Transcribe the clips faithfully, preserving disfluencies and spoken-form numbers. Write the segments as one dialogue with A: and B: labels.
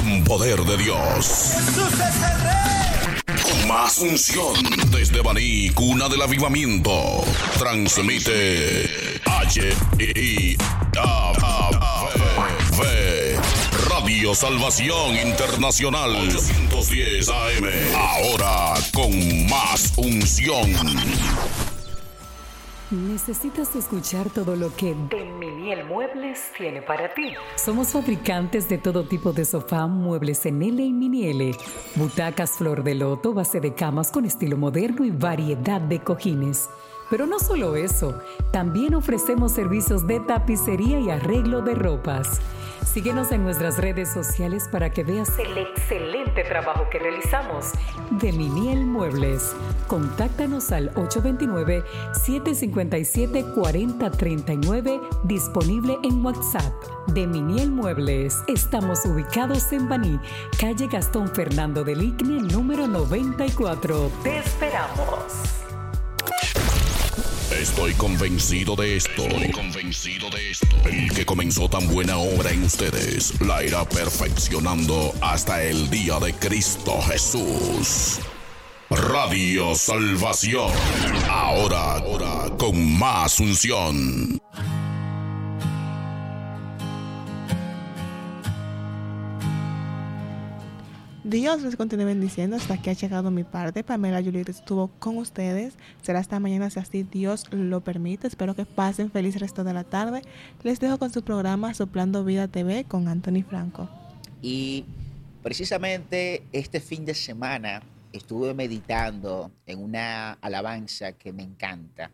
A: con poder de Dios. Con más unción desde Baní, cuna del avivamiento. Transmite H I A V Radio Salvación Internacional ochocientos diez A M. Ahora con más unción.
B: ¿Necesitas escuchar todo lo que Deminiel Muebles tiene para ti? Somos fabricantes de todo tipo de sofá, muebles en L y mini L, butacas flor de loto, base de camas con estilo moderno y variedad de cojines. Pero no solo eso, también ofrecemos servicios de tapicería y arreglo de ropas. Síguenos en nuestras redes sociales para que veas el excelente trabajo que realizamos. Deminiel Muebles. Contáctanos al ocho dos nueve, siete cinco siete, cuatro cero tres nueve, disponible en WhatsApp. Deminiel Muebles. Estamos ubicados en Baní, calle Gastón Fernando del Igne, número noventa y cuatro. Te esperamos.
A: Estoy convencido de esto. Estoy convencido de esto. El que comenzó tan buena obra en ustedes la irá perfeccionando hasta el día de Cristo Jesús. Radio Salvación. Ahora, ahora con más unción.
C: Dios les continúe bendiciendo. Hasta aquí ha llegado mi parte. Pamela Juliet estuvo con ustedes. Será hasta mañana si así Dios lo permite. Espero que pasen feliz resto de la tarde. Les dejo con su programa Soplando Vida T V con Anthony Franco.
D: Y precisamente este fin de semana estuve meditando en una alabanza que me encanta.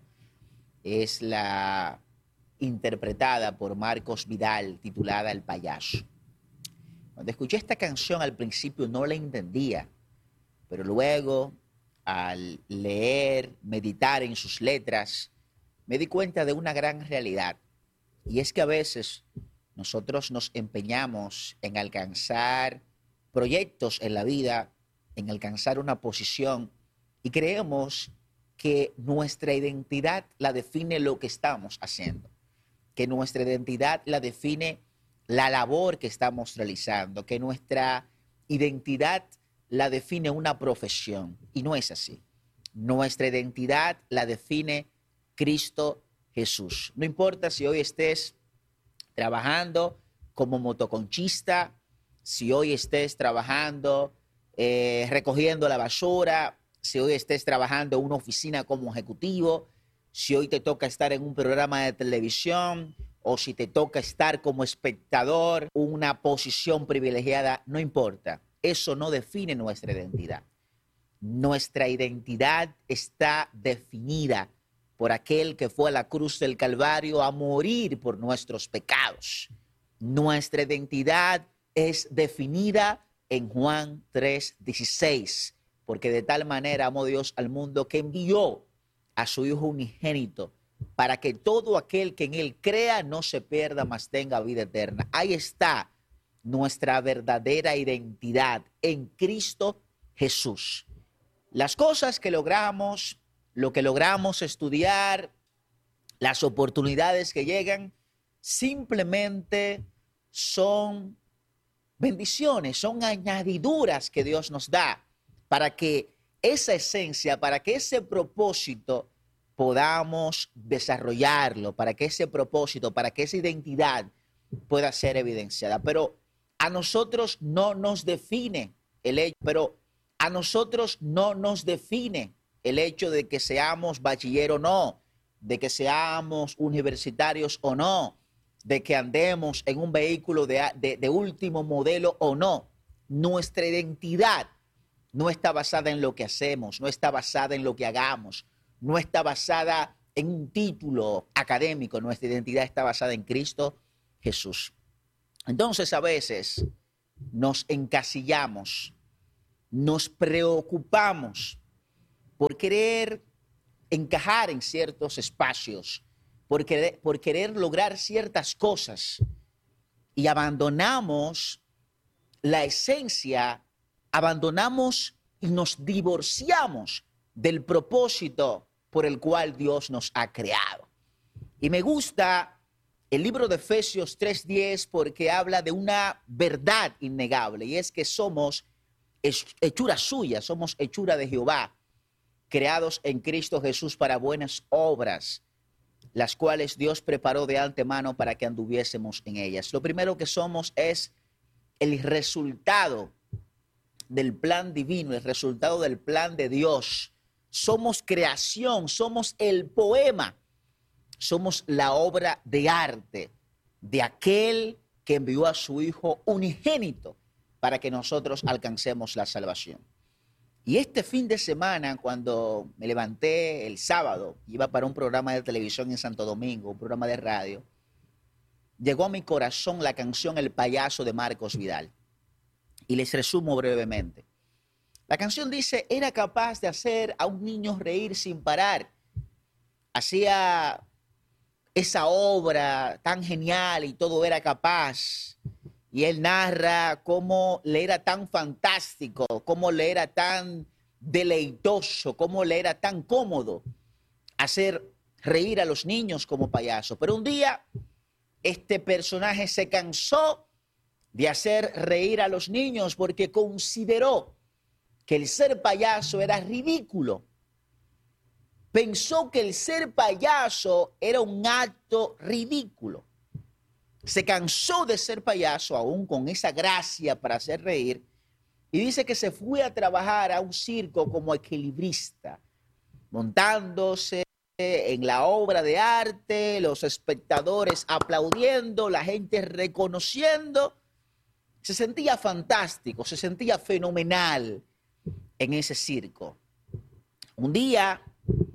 D: Es la interpretada por Marcos Vidal, titulada El Payaso. Cuando escuché esta canción al principio no la entendía, pero luego al leer, meditar en sus letras, me di cuenta de una gran realidad. Y es que a veces nosotros nos empeñamos en alcanzar proyectos en la vida, en alcanzar una posición, y creemos que nuestra identidad la define lo que estamos haciendo, que nuestra identidad la define la labor que estamos realizando, que nuestra identidad la define una profesión. Y no es así. Nuestra identidad la define Cristo Jesús. No importa si hoy estés trabajando como motoconchista, si hoy estés trabajando eh, recogiendo la basura, si hoy estés trabajando en una oficina como ejecutivo, si hoy te toca estar en un programa de televisión, o si te toca estar como espectador, una posición privilegiada, no importa. Eso no define nuestra identidad. Nuestra identidad está definida por aquel que fue a la cruz del Calvario a morir por nuestros pecados. Nuestra identidad es definida en Juan tres dieciséis, porque de tal manera amó Dios al mundo que envió a su Hijo unigénito, para que todo aquel que en él crea no se pierda, mas tenga vida eterna. Ahí está nuestra verdadera identidad en Cristo Jesús. Las cosas que logramos, lo que logramos estudiar, las oportunidades que llegan, simplemente son bendiciones, son añadiduras que Dios nos da para que esa esencia, para que ese propósito podamos desarrollarlo, para que ese propósito, para que esa identidad pueda ser evidenciada. Pero a nosotros no nos define el hecho, pero a nosotros no nos define el hecho de que seamos bachiller o no, de que seamos universitarios o no, de que andemos en un vehículo de, de, de último modelo o no. Nuestra identidad no está basada en lo que hacemos, no está basada en lo que hagamos, no está basada en un título académico. Nuestra identidad está basada en Cristo Jesús. Entonces a veces nos encasillamos, nos preocupamos por querer encajar en ciertos espacios, por querer, por querer lograr ciertas cosas y abandonamos la esencia, abandonamos y nos divorciamos del propósito por el cual Dios nos ha creado. Y me gusta el libro de Efesios tres diez porque habla de una verdad innegable y es que somos hechura suya, somos hechura de Jehová, creados en Cristo Jesús para buenas obras, las cuales Dios preparó de antemano para que anduviésemos en ellas. Lo primero que somos es el resultado del plan divino, el resultado del plan de Dios. Somos creación, somos el poema, somos la obra de arte de aquel que envió a su Hijo unigénito para que nosotros alcancemos la salvación. Y este fin de semana, cuando me levanté el sábado, iba para un programa de televisión en Santo Domingo, un programa de radio, llegó a mi corazón la canción El Payaso de Marcos Vidal. Y les resumo brevemente. La canción dice, era capaz de hacer a un niño reír sin parar. Hacía esa obra tan genial y todo era capaz. Y él narra cómo le era tan fantástico, cómo le era tan deleitoso, cómo le era tan cómodo hacer reír a los niños como payaso. Pero un día este personaje se cansó de hacer reír a los niños porque consideró que el ser payaso era ridículo. Pensó que el ser payaso era un acto ridículo. Se cansó de ser payaso, aún con esa gracia para hacer reír, y dice que se fue a trabajar a un circo como equilibrista, montándose en la obra de arte, los espectadores aplaudiendo, la gente reconociendo. Se sentía fantástico, se sentía fenomenal en ese circo. Un día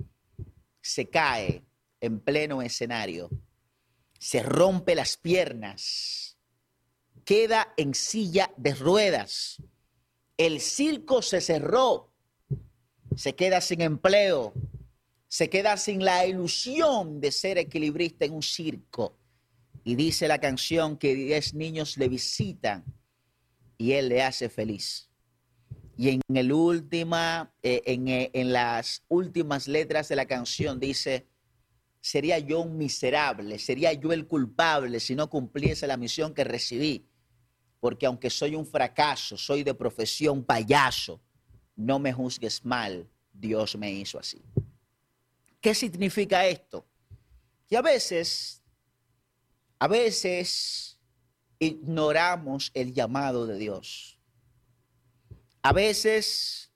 D: se cae en pleno escenario, se rompe las piernas, queda en silla de ruedas. El circo se cerró, se queda sin empleo, se queda sin la ilusión de ser equilibrista en un circo. Y dice la canción que diez niños le visitan y él le hace feliz. Y en, el última, eh, en, eh, en las últimas letras de la canción dice, sería yo un miserable, sería yo el culpable si no cumpliese la misión que recibí. Porque aunque soy un fracaso, soy de profesión payaso, no me juzgues mal, Dios me hizo así. ¿Qué significa esto? Que a veces, a veces ignoramos el llamado de Dios. A veces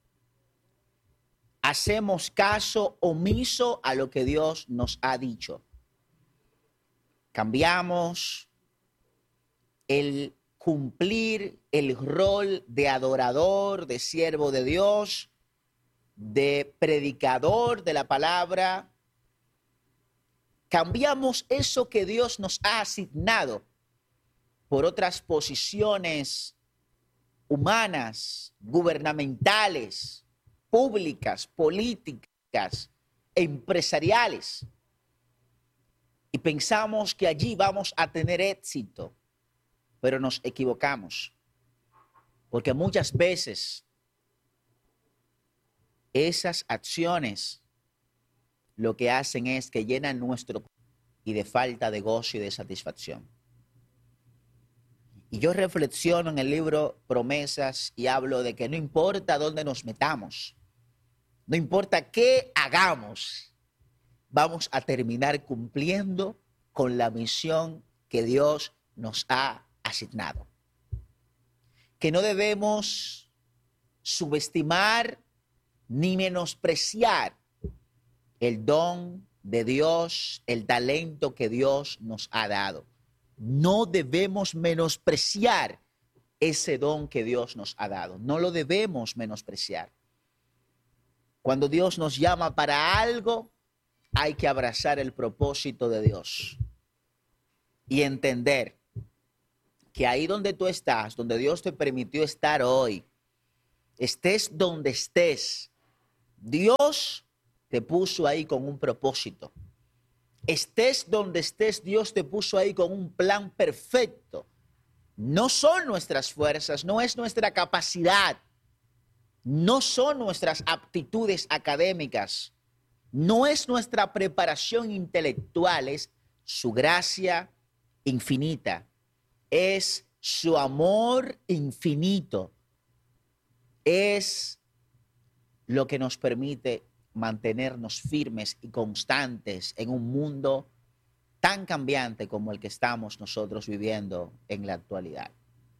D: hacemos caso omiso a lo que Dios nos ha dicho. Cambiamos el cumplir el rol de adorador, de siervo de Dios, de predicador de la palabra. Cambiamos eso que Dios nos ha asignado por otras posiciones humanas, gubernamentales, públicas, políticas, empresariales. Y pensamos que allí vamos a tener éxito, pero nos equivocamos. Porque muchas veces esas acciones lo que hacen es que llenan nuestro y de falta de gozo y de satisfacción. Y yo reflexiono en el libro Promesas y hablo de que no importa dónde nos metamos, no importa qué hagamos, vamos a terminar cumpliendo con la misión que Dios nos ha asignado. Que no debemos subestimar ni menospreciar el don de Dios, el talento que Dios nos ha dado. No debemos menospreciar ese don que Dios nos ha dado. No lo debemos menospreciar. Cuando Dios nos llama para algo, hay que abrazar el propósito de Dios y entender que ahí donde tú estás, donde Dios te permitió estar hoy, estés donde estés, Dios te puso ahí con un propósito. Estés donde estés, Dios te puso ahí con un plan perfecto. No son nuestras fuerzas, no es nuestra capacidad, no son nuestras aptitudes académicas, no es nuestra preparación intelectual, es su gracia infinita, es su amor infinito, es lo que nos permite mantenernos firmes y constantes en un mundo tan cambiante como el que estamos nosotros viviendo en la actualidad.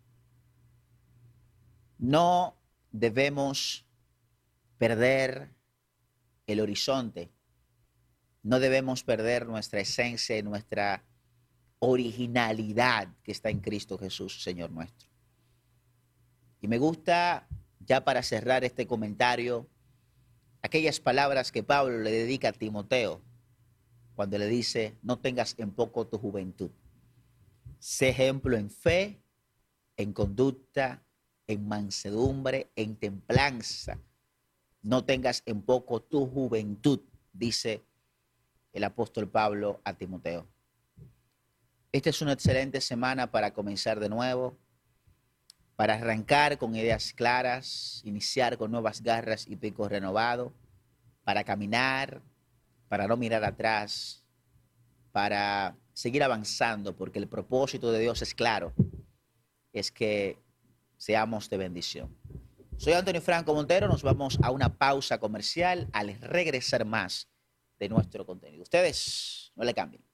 D: No debemos perder el horizonte, no debemos perder nuestra esencia y nuestra originalidad que está en Cristo Jesús, Señor nuestro. Y me gusta, ya para cerrar este comentario, aquellas palabras que Pablo le dedica a Timoteo cuando le dice: no tengas en poco tu juventud. Sé ejemplo en fe, en conducta, en mansedumbre, en templanza. No tengas en poco tu juventud, dice el apóstol Pablo a Timoteo. Esta es una excelente semana para comenzar de nuevo, para arrancar con ideas claras, iniciar con nuevas garras y pico renovado, para caminar, para no mirar atrás, para seguir avanzando, porque el propósito de Dios es claro, es que seamos de bendición. Soy Antonio Franco Montero, nos vamos a una pausa comercial al regresar más de nuestro contenido. Ustedes no le cambien.